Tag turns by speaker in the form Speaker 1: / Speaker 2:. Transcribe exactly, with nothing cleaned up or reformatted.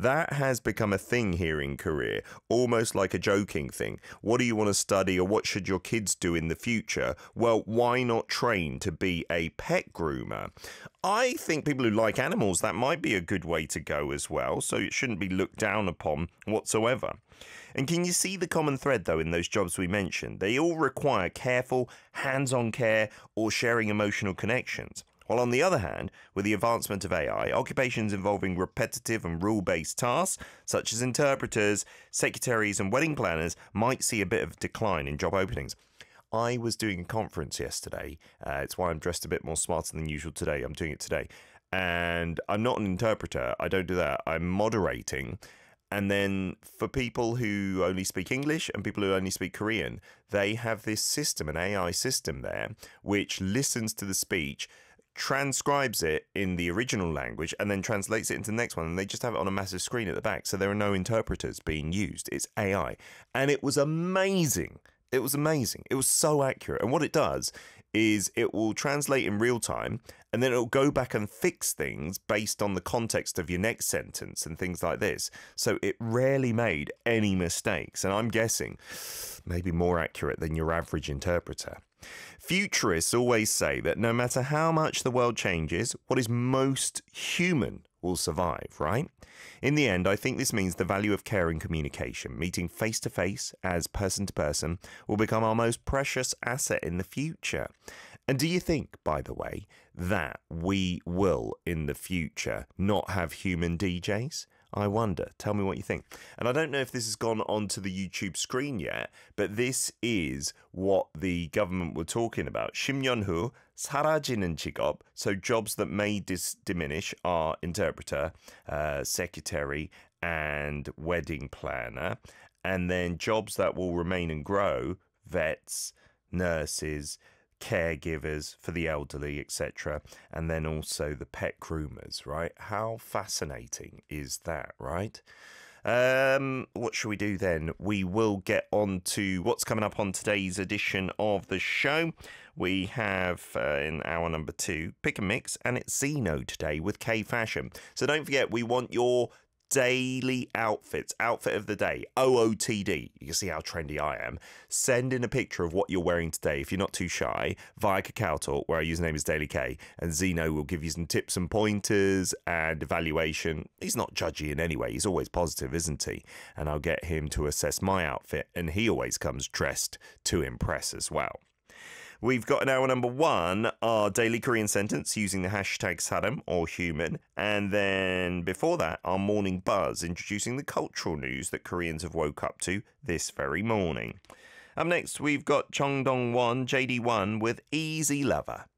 Speaker 1: That has become a thing here in Korea, almost like a joking thing. What do you want to study, or what should your kids do in the future? Well, why not train to be a pet groomer? I think people who like animals, that might be a good way to go as well, so it shouldn't be looked down upon whatsoever. And can you see the common thread, though, in those jobs we mentioned? They all require careful, hands-on care or sharing emotional connections. While on the other hand, with the advancement of A I, occupations involving repetitive and rule-based tasks, such as interpreters, secretaries and wedding planners, might see a bit of decline in job openings. I was doing a conference yesterday. Uh, it's why I'm dressed a bit more smarter than usual today. I'm doing it today. And I'm not an interpreter. I don't do that. I'm moderating. And then for people who only speak English and people who only speak Korean, they have this system, an A I system there, which listens to the speech, transcribes it in the original language, and then translates it into the next one. And they just have it on a massive screen at the back. So there are no interpreters being used. It's A I. And it was amazing. It was amazing. It was so accurate. And what it does is it will translate in real time, and then it'll go back and fix things based on the context of your next sentence and things like this. So it rarely made any mistakes. And I'm guessing maybe more accurate than your average interpreter. Futurists always say that no matter how much the world changes, what is most human will survive, right? In the end, I think this means the value of care and communication, meeting face to face as person to person, will become our most precious asset in the future. And do you think, by the way, that we will in the future not have human D Js? I wonder. Tell me what you think. And I don't know if this has gone onto the YouTube screen yet, but this is what the government were talking about. 십 년 후 사라지는 직업. So jobs that may dis- diminish are interpreter, uh, secretary, and wedding planner. And then jobs that will remain and grow, vets, nurses, caregivers for the elderly, et cetera. And then also the pet groomers, right? How fascinating is that, right? Um, what should we do then? We will get on to what's coming up on today's edition of the show. We have uh, in hour number two, Pick and Mix, and it's Zeno today with K Fashion. So don't forget, we want your daily outfits, outfit of the day, O O T D. You can see how trendy I am. Send in a picture of what you're wearing today, if you're not too shy, via Kakao Talk, where our username is Daily K, and Zeno will give you some tips and pointers and evaluation. He's not judgy in any way. He's always positive, isn't he? And I'll get him to assess my outfit, and he always comes dressed to impress as well. We've got in hour number one our daily Korean sentence using the hashtag 사람 or human. And then before that, our morning buzz introducing the cultural news that Koreans have woke up to this very morning. Up next, we've got Chung Dong-won, J D one with Easy Lover.